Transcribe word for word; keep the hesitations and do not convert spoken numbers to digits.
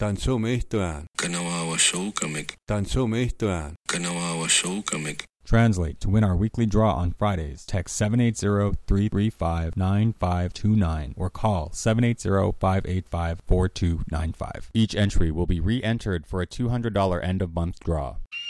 Tansumistuan. Kanawawa show kamik. Tansumistuan. Kanawawa show kamik. Translate. To win our weekly draw on Fridays, text seven eight zero, three three five, nine five two nine or call seven eight zero, five eight five, four two nine five. Each entry will be re-entered for a two hundred dollars end-of-month draw.